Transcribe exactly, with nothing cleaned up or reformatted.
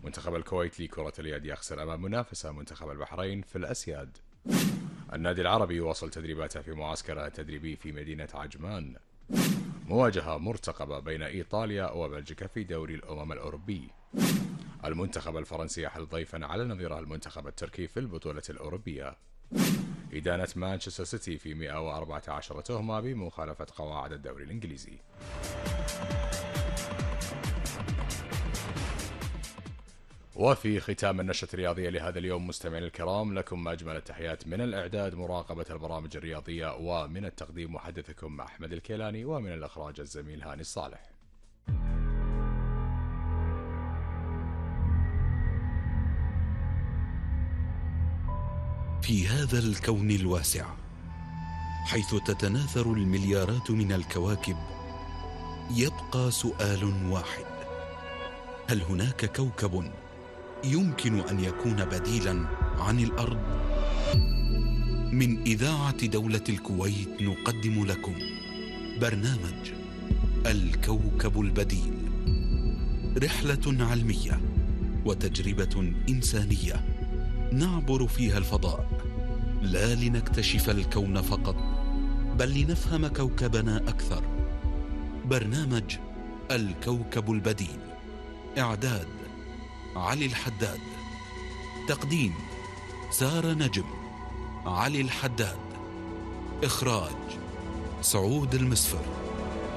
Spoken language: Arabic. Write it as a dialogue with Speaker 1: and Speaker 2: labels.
Speaker 1: منتخب الكويت لكرة اليد يخسر أمام منافسه منتخب البحرين في الأسياد. النادي العربي يواصل تدريباته في معسكره التدريبي في مدينة عجمان. مواجهة مرتقبة بين إيطاليا وبلجيكا في دوري الأمم الأوروبي. المنتخب الفرنسي يحل ضيفا على نظيره المنتخب التركي في البطولة الأوروبية. إدانة مانشستر سيتي في مئة وأربعة عشر تهمة بمخالفة قواعد الدوري الإنجليزي. وفي ختام النشرة الرياضية لهذا اليوم مستمعينا الكرام، لكم أجمل التحيات من الإعداد مراقبة البرامج الرياضية، ومن التقديم محدثكم أحمد الكيلاني، ومن الإخراج الزميل هاني الصالح.
Speaker 2: في هذا الكون الواسع حيث تتناثر المليارات من الكواكب، يبقى سؤال واحد: هل هناك كوكب يمكن أن يكون بديلا عن الأرض؟ من إذاعة دولة الكويت نقدم لكم برنامج الكوكب البديل، رحلة علمية وتجربة إنسانية نعبر فيها الفضاء، لا لنكتشف الكون فقط بل لنفهم كوكبنا أكثر. برنامج الكوكب البديل، إعداد علي الحداد، تقديم سارة نجم، علي الحداد، إخراج سعود المسفر.